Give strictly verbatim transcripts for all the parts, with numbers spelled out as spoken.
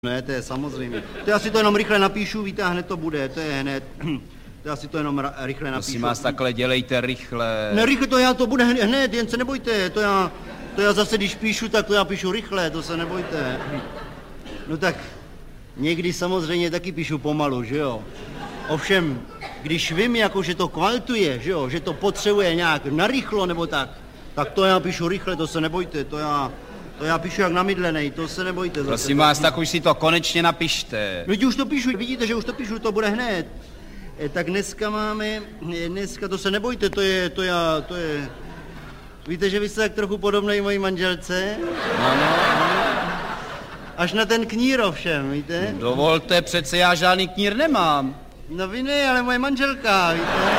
Ne, to je samozřejmě. To já si to jenom rychle napíšu, víte, a hned to bude, to je hned. To já si to jenom ra- rychle napíšu. Prosím vás, takhle dělejte rychle. Ne, rychle to já, to bude hned, jen se nebojte, to já, to já zase, když píšu, tak to já píšu rychle, to se nebojte. No tak, někdy samozřejmě taky píšu pomalu, že jo. Ovšem, když vím, jako, že to kvaltuje, že jo, že to potřebuje nějak narychlo nebo tak, tak to já píšu rychle, to se nebojte, to já... To já píšu jak namydlenej, to se nebojte zase. Prosím vás, tak už si to konečně napište. Lidi, už to píšu, vidíte, že už to píšu, to bude hned. E, tak dneska máme, dneska, to se nebojte, to je, to já, to je... Víte, že vy jste tak trochu podobnej mojí manželce? Ano. Až na ten knír ovšem, víte? Dovolte, přece já žádný knír nemám. No vy ne, ale moje manželka, víte?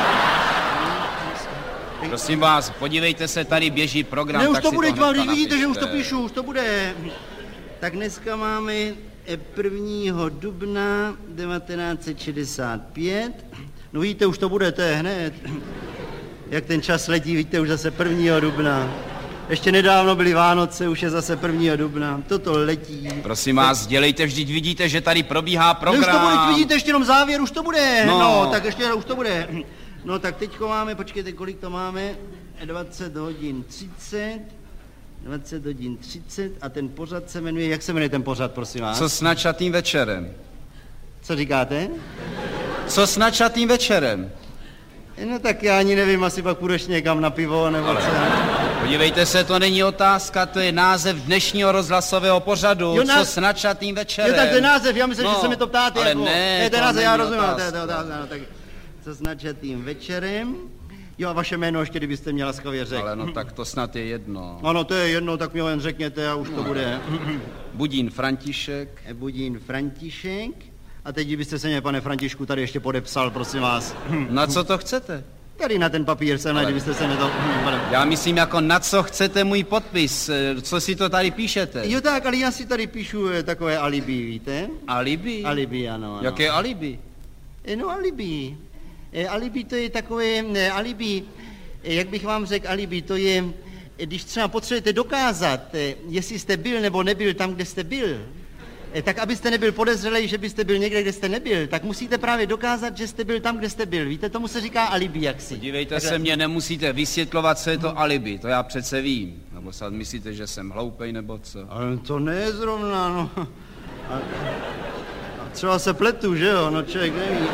Prosím vás, podívejte se, tady běží program, ne, už tak to si bude, to hnedka vidíte, napište. že už to píšu, už to bude. Tak dneska máme prvního dubna devatenáct set šedesát pět. No vidíte, už to bude, to je hned. Jak ten čas letí, vidíte, už zase prvního dubna. Ještě nedávno byly Vánoce, už je zase prvního dubna. Toto letí. Prosím vás, dělejte, vždyť vidíte, že tady probíhá program. No už to bude, vidíte, ještě jenom závěr, už to bude. No, no tak ještě už to bude. No tak teďko máme, počkejte, kolik to máme? dvacet hodin třicet. dvacet hodin třicet a ten pořad se jmenuje, jak se jmenuje ten pořad, prosím vás? Co s načatým večerem? Co říkáte? Co s načatým večerem? No tak já ani nevím, asi pak půjdeš někam na pivo, nebo Ale, co? podívejte se, to není otázka, to je název dnešního rozhlasového pořadu. Jo, náz... Co s načatým večerem? Jo, tak to je název, já myslím, no, že se mi to ptáte. ale jako... ne, ne, to je to název, já není rozumím, to je, to je otázka. otázka, no, tak co s načatým večerem? Jo, a vaše jméno ještě, kdybyste měla laskavě řekl. Ale no tak to snad je jedno. Ano, to je jedno, tak mi ho jen řekněte a už to bude. Budín František. Budín František. A teď kdybyste se mě, pane Františku, tady ještě podepsal, prosím vás. Na co to chcete? Tady na ten papír jsem, ale... kdybyste se mě to... Já myslím, jako na co chcete můj podpis, co si to tady píšete? Jo tak, ale já si tady píšu takové alibi, víte? Alibi? Alibi, ano, ano. Jaké alibi? No alibi. E, alibi to je takové, ne, alibi, e, jak bych vám řekl, alibi to je, e, když třeba potřebujete dokázat, e, jestli jste byl nebo nebyl tam, kde jste byl, e, tak abyste nebyl podezřelej, že byste byl někde, kde jste nebyl, tak musíte právě dokázat, že jste byl tam, kde jste byl. Víte, tomu se říká alibi jaksi. Podívejte Takhle... se, mě nemusíte vysvětlovat, co je to alibi, to já přece vím. Nebo snad myslíte, že jsem hloupej, nebo co? Ale to ne zrovna, no. A, a třeba se pletu, že jo, no člověk neví.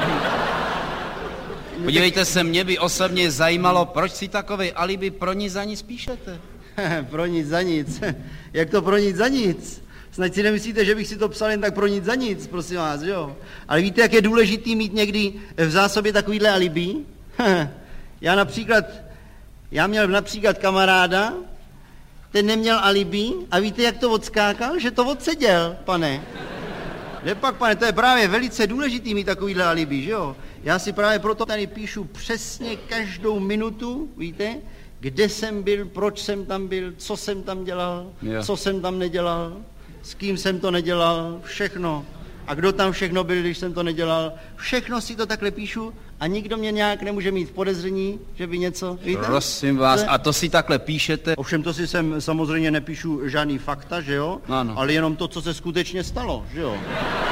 Podívejte se, mě by osobně zajímalo, proč si takovej alibi pro nic za nic píšete? Pro nic za nic. Jak to pro nic za nic? Snad si nemyslíte, že bych si to psal jen tak pro nic za nic, prosím vás, jo? Ale víte, jak je důležitý mít někdy v zásobě takovýhle alibi? Já například, já měl například kamaráda, ten neměl alibi a víte, jak to odskákal? Že to odseděl, pane. Nepak, pane, to je právě velice důležitý mít takovýhle alibi, že jo? Já si právě proto tady píšu přesně každou minutu, víte, kde jsem byl, proč jsem tam byl, co jsem tam dělal, jo. co jsem tam nedělal, s kým jsem to nedělal, všechno. A kdo tam všechno byl, když jsem to nedělal, všechno si to takhle píšu a nikdo mě nějak nemůže mít v podezření, že by něco, víte? Prosím vás, a to si takhle píšete? Ovšem to si sem samozřejmě nepíšu žádný fakta, že jo? Ano. Ale jenom to, co se skutečně stalo, že jo?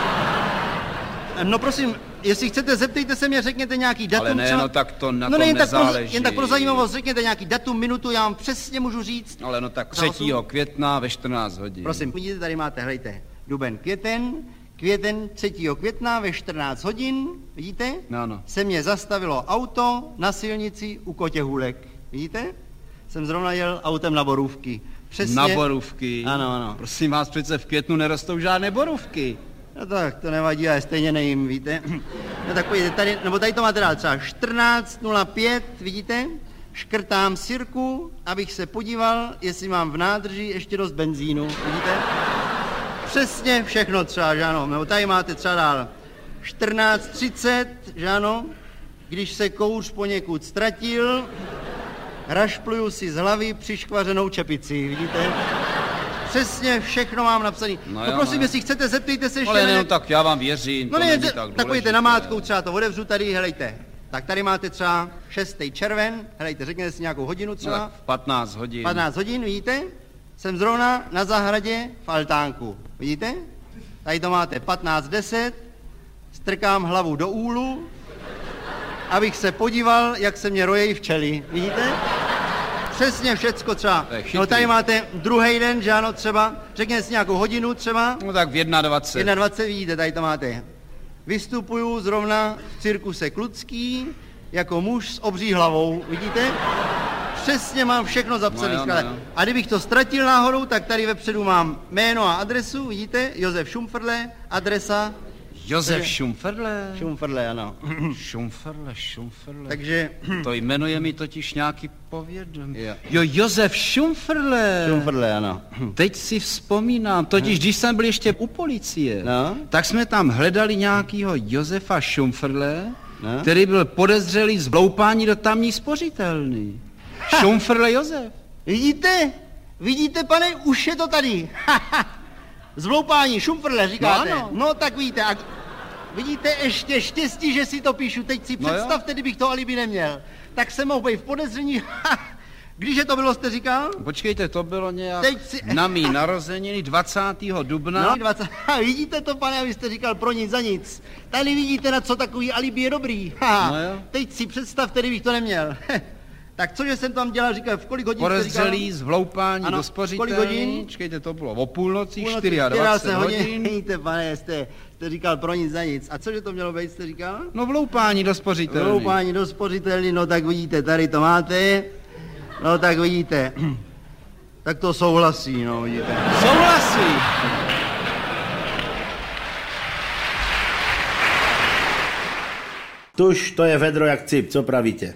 No prosím, jestli chcete, zeptejte se mě, řekněte nějaký datum. Ale ne, třeba... no tak to na no, tom ne, jen nezáleží. Tak pro, jen tak pro zajímavost, řekněte nějaký datum, minutu, já vám přesně můžu říct. Ale no tak třetího května ve čtrnáct hodin. Prosím, vidíte, tady máte, hlejte, duben, květen, květen třetího května ve čtrnáct hodin, vidíte? No, no. Se mě zastavilo auto na silnici u Kotěhůlek, vidíte? Jsem zrovna jel autem na borůvky. Přesně. Na borůvky? Ano, ano. Prosím vás, přece v květnu nerostou žádné borůvky. No tak, to nevadí, já stejně nejím, víte. No tak pojďte, tady, nebo tady to máte dál třeba čtrnáct nula pět, vidíte? Škrtám sirku, abych se podíval, jestli mám v nádrži ještě dost benzínu, vidíte? Přesně všechno třeba, že ano. Nebo tady máte třeba dál čtrnáct třicet, že ano? Když se kouř poněkud ztratil, rašpluju si z hlavy přiškvařenou čepici, vidíte? Přesně všechno mám napsaný. No, no prosím, no. Jestli chcete, zeptejte se ještě... Ale ne, no, tak já vám věřím, no to ne, není tak tak tak pojďte důležité. namátkou, třeba to odevřu tady, helejte. Tak tady máte třeba šestý červen, helejte, řekněte si nějakou hodinu třeba. No, v patnáct hodin. patnáct hodin, vidíte? Jsem zrovna na zahradě v altánku, vidíte? Tady to máte patnáct deset, strkám hlavu do úlu, abych se podíval, jak se mě rojejí včely. Vidíte? Přesně všecko třeba. No tady máte druhý den, že ano, třeba, řekněte si nějakou hodinu třeba. No tak v dvacet jedna. dvacet jedna, vidíte, tady to máte. Vystupuju zrovna v cirkuse Kludský, jako muž s obří hlavou, vidíte? Přesně mám všechno zapsané. No, no, no. A kdybych to ztratil náhodou, tak tady vepředu mám jméno a adresu, vidíte? Josef Šumfrle, adresa. Josef Šumfrle? Šumfrle, ano. Šumfrle, Šumfrle. Takže... To jmenuje mi totiž nějaký povědomí. Jo, jo Josef Šumfrle. Šumfrle, ano. Teď si vzpomínám, totiž když jsem byl ještě u policie, no? tak jsme tam hledali nějakýho Josefa Šumfrle, no? který byl podezřelý z vloupání do tamní spořitelny. Šumfrle Josef. Vidíte? Vidíte, pane, už je to tady. Zvloupání, Šumfrle, říkáte. No, ano. No tak víte, a vidíte, ještě štěstí, že si to píšu. Teď si no představte, kdybych to alibi neměl. Tak jsem mohl být v podezření. Když je to bylo, jste říkal? Počkejte, to bylo nějak Teď si... na mý narozeniny dvacátého dubna. No, dvacátého Vidíte to, pane, abyste říkal pro nic za nic. Tady vidíte, na co takový alibi je dobrý. Ha, no jo. Teď si představte, kdybych to neměl. Tak cože jsem tam dělal, říkal, v kolik hodin jste říkal? Podezřelý z vloupání ano, do spořitelny. Kolik hodin? Čekejte, to bylo o půlnoci, Půlnoci dvacet čtyři hodin. hodin. Vidíte, pane, jste, jste říkal pro nic za nic. A cože to mělo být, jste říkal? No vloupání do spořitelny. Vloupání do spořitelny, no tak vidíte, tady to máte. No tak vidíte. Tak to souhlasí, no vidíte. Souhlasí. Tuž to je vedro jak cip, co pravíte?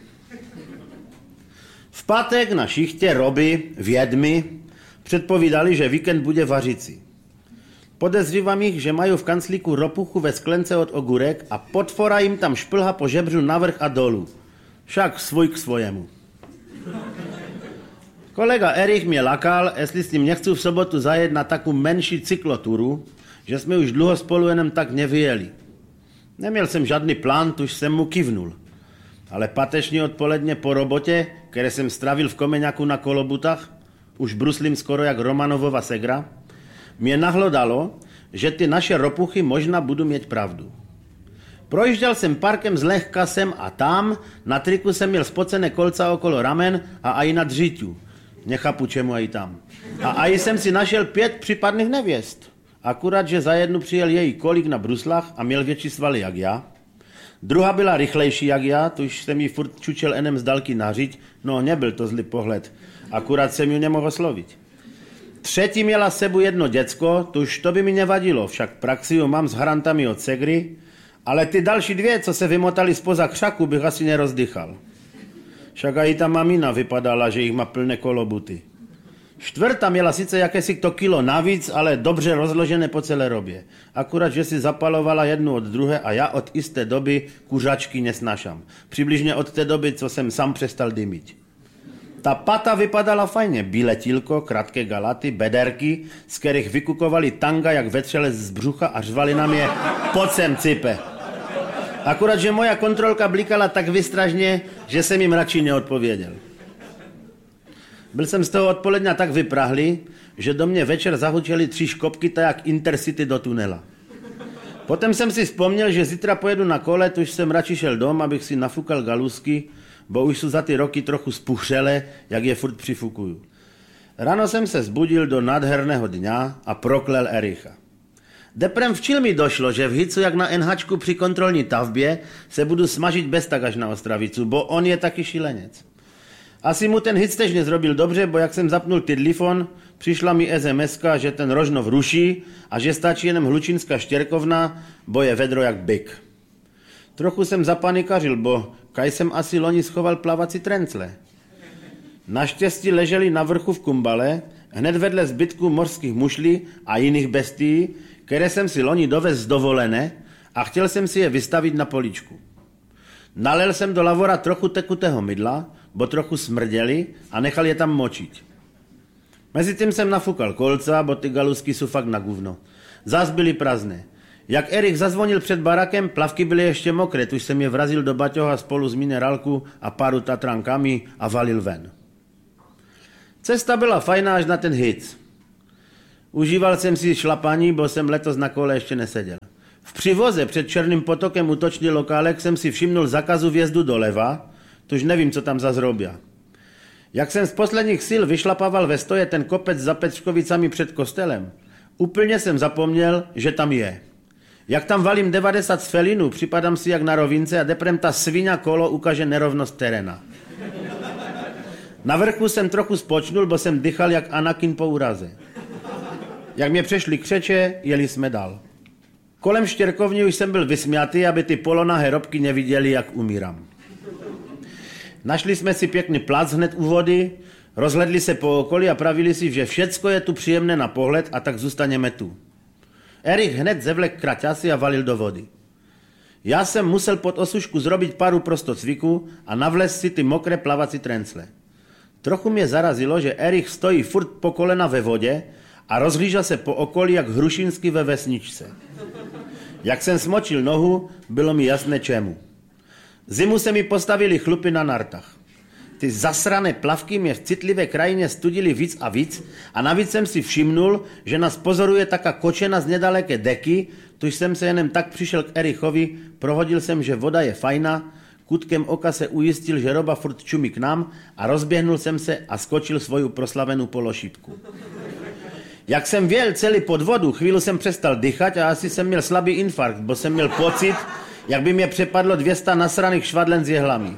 V pátek na šichtě Roby, Vědmy, předpovídali, že víkend bude vařici. Podezřívám jich, že mají v kanclíku ropuchu ve sklence od ogurek a potfora jim tam šplhá po žebřu navrch a dolů. Však svůj k svojemu. Kolega Erich mě lakal, jestli s ním nechci v sobotu zajet na takovou menší cykloturu, že jsme už dlouho spolu jenom tak nevyjeli. Neměl jsem žádný plán, tuž jsem mu kivnul. Ale pateční odpoledne po robotě, které jsem strávil v Komeňaku na kolobutách, už bruslím skoro jak Romanovova segra, mě nahlodalo, že ty naše ropuchy možná budu mít pravdu. Projížděl jsem parkem zlehka sem a tam, na triku jsem měl spocené kolca okolo ramen a aj na dříťu. Nechápu, čemu aj tam. A aj jsem si našel pět případných nevěst. Akurát, že za jednu přijel její kolík na bruslách a měl větší svaly jak já. Druhá byla rychlejší jak já, tuž jsem jí furt čučel enem z dálky nařiť, no nebyl to zlý pohled, akurát jsem ju nemohl oslovit. Třetí měla s sebou jedno děcko, tuž to by mi nevadilo, však praxi ju mám s harantami od segry, ale ty další dvě, co se vymotali spoza křaku, bych asi nerozdychal. Však i ta mamina vypadala, že jich má plné kolobuty. Čtvrtá měla sice jakési to kilo navíc, ale dobře rozložené po celé robě. Akurát, že si zapalovala jednu od druhé a já od jisté doby kuřačky nesnášam. Přibližně od té doby, co jsem sám přestal dymit. Ta pata vypadala fajně. Bíletílko, krátké galaty, bederky, z kterých vykukovali tanga jak vetřelec z břucha a řvali na mě pojď sem, cipe. Akurát, že moja kontrolka blikala tak vystražně, že jsem jim radši neodpověděl. Byl jsem z toho odpoledňa tak vyprahlý, že do mě večer zahučeli tři škopky tak jak Intercity do tunela. Potom jsem si vzpomněl, že zítra pojedu na kole, tuž jsem radši šel dom, abych si nafukal galusky, bo už jsou za ty roky trochu spuchřele, jak je furt přifukuju. Ráno jsem se zbudil do nádherného dňa a proklel Ericha. Deprem včil mi došlo, že v Hicu jak na NHčku při kontrolní tavbě se budu smažit bez tak až na Ostravicu, bo on je taky šilenec. Asi mu ten Hic tež nezrobil dobře, bo jak jsem zapnul tydlifon, přišla mi es em eska, že ten Rožnov ruší a že stačí jenom Hlučínská štěrkovna, bo je vedro jak byk. Trochu jsem zapanikařil, bo kaj jsem asi loni schoval plavací trencle. Naštěstí leželi na vrchu v Kumbale, hned vedle zbytku mořských mušlí a jiných bestií, které jsem si loni dovez z dovolené a chtěl jsem si je vystavit na poličku. Nalil jsem do lavora trochu tekutého mydla, bo trochu smrděli a nechal je tam močiť. Mezitím jsem nafukal kolca, bo ty galusky jsou fakt na guvno. Zas byly prázdné. Jak Erich zazvonil před barakem, plavky byly ještě mokré, tuž jsem je vrazil do baťoha spolu s minerálku a páru tatrankami a valil ven. Cesta byla fajná až na ten Hic. Užíval jsem si šlapaní, bo jsem letos na kole ještě neseděl. V přivoze před Černým potokem útočný lokálek jsem si všimnul zakazu vjezdu doleva, tož nevím, co tam zazrobia. Jak jsem z posledních sil vyšlapával ve stoje ten kopec za Petřkovicami před kostelem, úplně jsem zapomněl, že tam je. Jak tam valím devadesát z felinu, připadám si jak na rovince a deprem ta sviňa kolo ukáže nerovnost terena. Na vrchu jsem trochu spočnul, bo jsem dychal jak Anakin po úraze. Jak mě přešli křeče, jeli jsme dál. Kolem Štěrkovní už jsem byl vysmjatý, aby ty polonahé robky neviděli, jak umírám. Našli jsme si pěkný plac hned u vody, rozhledli se po okolí a pravili si, že všecko je tu příjemné na pohled a tak zůstaneme tu. Erich hned zevlek kraťasy a valil do vody. Já jsem musel pod osušku zrobit paru prostocviku a navlez si ty mokré plavací trencle. Trochu mě zarazilo, že Erich stojí furt po kolena ve vodě a rozhlížel se po okolí jak Hrušínsky ve vesničce. Jak jsem smočil nohu, bylo mi jasné čemu. Zimu se mi postavili chlupy na nartách. Ty zasrané plavky mě v citlivé krajině studili víc a víc a navíc jsem si všimnul, že nás pozoruje taká kočena z nedaleké deky, tuž jsem se jenom tak přišel k Erichovi, prohodil jsem, že voda je fajná, kutkem oka se ujistil, že roba furt čumí k nám a rozběhnul jsem se a skočil svoju proslavenou pološípku. Jak jsem věl celý pod vodu, chvíli jsem přestal dýchat a asi jsem měl slabý infarkt, bo jsem měl pocit, jak by mě přepadlo dvě stě nasraných švadlen s jehlami.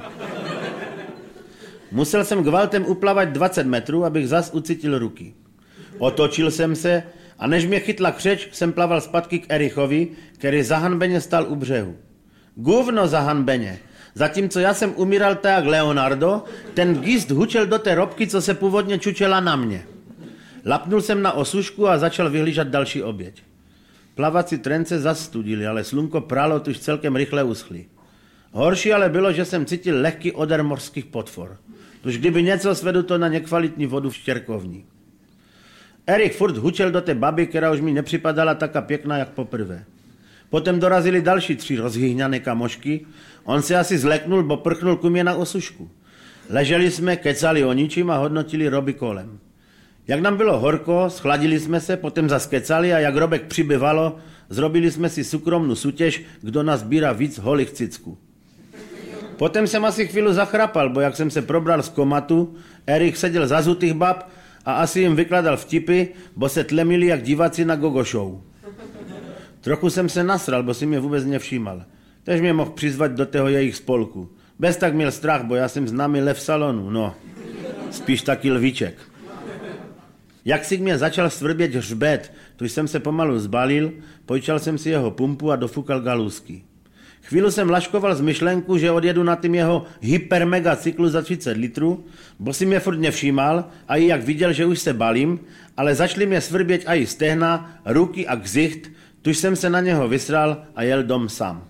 Musel jsem gvaltem uplavat dvacet metrů, abych zas ucítil ruky. Otočil jsem se a než mě chytla křeč, jsem plaval zpátky k Erichovi, který zahanbeně stál u břehu. Guvno zahanbeně. Zatímco já jsem umíral tak jak Leonardo, ten gist hučel do té robky, co se původně čučela na mě. Lapnul jsem na osušku a začal vyhlížet další oběť. Plavací trence zastudili, ale slunko pralo, tuž celkem rychle uschly. Horší ale bylo, že jsem cítil lehký odor mořských potfor. Tuž kdyby něco, svedu to na nekvalitní vodu v Štěrkovní. Erich furt hučel do té baby, která už mi nepřipadala taká pěkná jak poprvé. Potom dorazili další tři rozhyhňané kamošky, on se asi zleknul, bo prchnul ku mě na osušku. Leželi jsme, kecali o ničím a hodnotili roby kolem. Jak nám bylo horko, schladili jsme se, potom zaskecali a jak robek přibyvalo, zrobili jsme si súkromnou sútěž, kdo nás sbírá víc holých cicků. Potom jsem asi chvíli zachrapal, bo jak jsem se probral z komatu, Erich seděl zazutých bab a asi jim vykladal vtipy, bo se tlemili jak diváci na gogo show. Trochu jsem se nasral, bo si mě vůbec nevšímal. Tež mě mohl přizvat do toho jejich spolku. Bez tak měl strach, bo já jsem známý lev salonu, no, spíš taky lvíček. Jak si mě začal svrbět hřbet, tuž jsem se pomalu zbalil, pojčal jsem si jeho pumpu a dofukal galůzky. Chvíli jsem laškoval z myšlenku, že odjedu na tým jeho hypermega cyklu za třicet litrů, bo si mě furt nevšímal a i jak viděl, že už se balím, ale začali mě svrbět i stehna, ruky a ksicht, tuž jsem se na něho vysral a jel dom sám.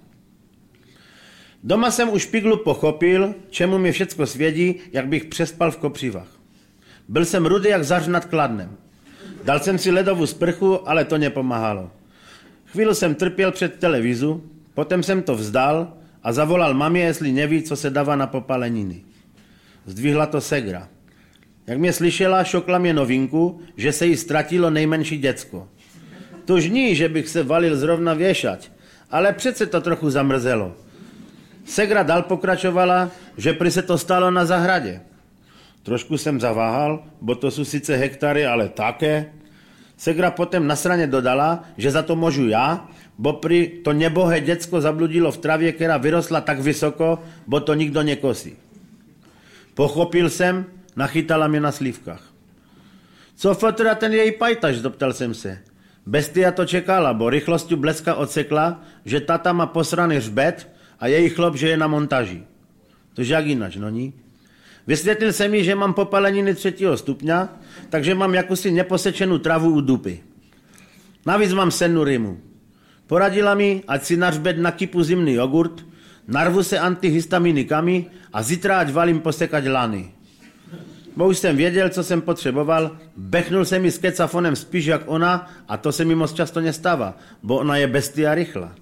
Doma jsem u špiglu pochopil, čemu mě všecko svědí, jak bych přespal v kopřivách. Byl jsem rudý jak zař nad Kladnem. Dal jsem si ledovou sprchu, ale to nepomáhalo. Chvíli jsem trpěl před televizu, potom jsem to vzdal a zavolal mamě, jestli neví, co se dává na popaleniny. Zdvihla to segra. Jak mě slyšela, šokla mě novinku, že se jí ztratilo nejmenší děcko. Tož ní, že bych se valil zrovna věšať, ale přece to trochu zamrzelo. Segra dál pokračovala, že prý se to stalo na zahradě. Trošku jsem zaváhal, bo to jsou sice hektary, ale také. Segra potom nasraně dodala, že za to můžu já, bo prý to nebohé děcko zabludilo v travě, která vyrostla tak vysoko, bo to nikdo nekosí. Pochopil jsem, nachytala mě na slívkách. Co fotra ten její pajtaš, doptal jsem se. Bestia to čekala, bo rychlostí bleska odsekla, že tata má posraný hřbet a její chlop, že je na montaži. Tož jak jinak, no ní? Vysvětlil jsem mi, že mám popaleniny třetího stupňa, takže mám jakousi neposečenou travu u dupy. Navíc mám sennu rymu. Poradila mi, ať si na hřbet nakypu zimný jogurt, narvu se antihistaminikami a zítra ať valím posekať lany. Bo už jsem věděl, co jsem potřeboval, bechnul jsem mi s kecafonem spíš jak ona a to se mi moc často nestává, bo ona je bestia rychla.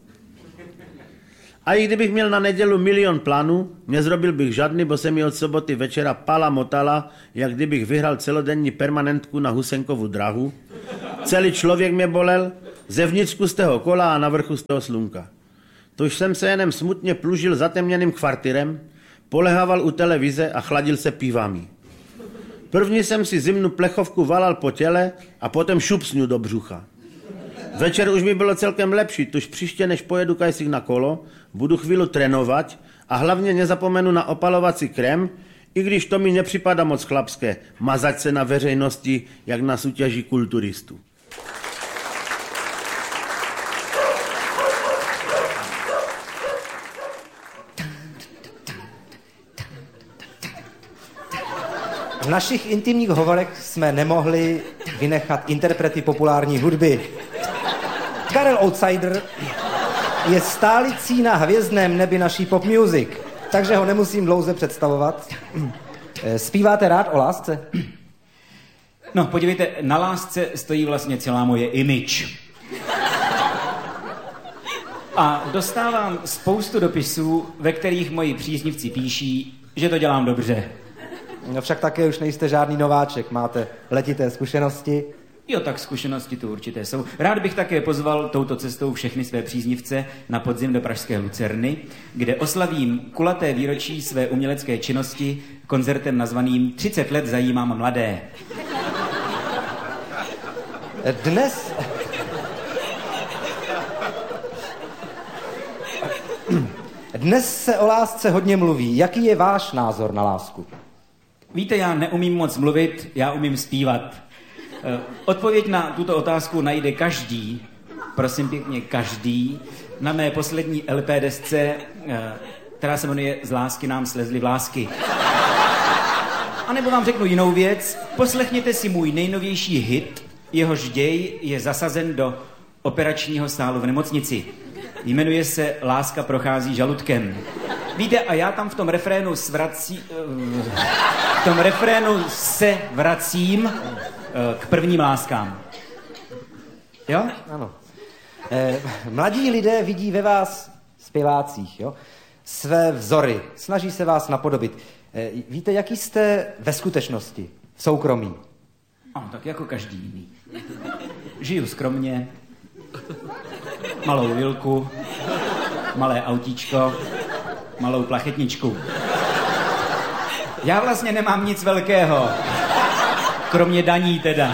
A i kdybych měl na nedělu milion plánů, nezrobil bych žádný, bo se mi od soboty večera pala motala, jak kdybych vyhrál celodenní permanentku na Husenkovu drahu Celý člověk mě bolel, zevnitřku z toho kola a na vrchu z toho slunka. Tož jsem se jenom smutně plužil zatemněným kvartirem, polehával u televize a chladil se pivami. První jsem si zimnu plechovku valal po těle a potom šupsnu do břucha. Večer už mi bylo celkem lepší, tož příště, než pojedu kajsik na kolo, budu chvíli trénovat a hlavně nezapomenu na opalovací krém, i když to mi nepřipadá moc chlapské, mazať se na veřejnosti, jak na soutěži kulturistů. V našich intimních hovorech jsme nemohli vynechat interprety populární hudby. Karel Outsider je stálicí na hvězdném nebi naší pop music, takže ho nemusím dlouze představovat. Zpíváte rád o lásce? No, podívejte, na lásce stojí vlastně celá moje image. A dostávám spoustu dopisů, ve kterých moji příznivci píší, že to dělám dobře. No však také už nejste žádný nováček, máte letité zkušenosti. Jo, tak zkušenosti tu určité jsou. Rád bych také pozval touto cestou všechny své příznivce na podzim do pražské Lucerny, kde oslavím kulaté výročí své umělecké činnosti koncertem nazvaným třicet let zajímám mladé. Dnes... Dnes se o lásce hodně mluví. Jaký je váš názor na lásku? Víte, já neumím moc mluvit, já umím zpívat. Odpověď na tuto otázku najde každý, prosím pěkně každý, na mé poslední L P desce, která se jmenuje Z lásky nám slezly vlásky. A nebo vám řeknu jinou věc, poslechněte si můj nejnovější hit, jehož děj je zasazen do operačního sálu v nemocnici. Jmenuje se Láska prochází žaludkem. Víte, a já tam v tom refrénu svrací, v tom refrénu se vracím k prvním láskám. Jo? Ano. Eh, mladí lidé vidí ve vás zpěvácích, jo? Své vzory, snaží se vás napodobit. Eh, víte, jaký jste ve skutečnosti, v soukromí? No, tak jako každý jiný. Žiju skromně, malou vilku, malé autíčko, malou plachetničku. Já vlastně nemám nic velkého, kromě daní teda.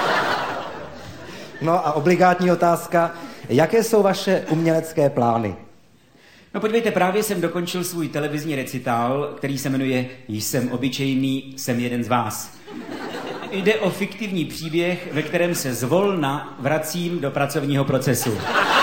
No a obligátní otázka, jaké jsou vaše umělecké plány? No podívejte, právě jsem dokončil svůj televizní recitál, který se jmenuje Jsem obyčejný, jsem jeden z vás. Jde o fiktivní příběh, ve kterém se zvolna vracím do pracovního procesu.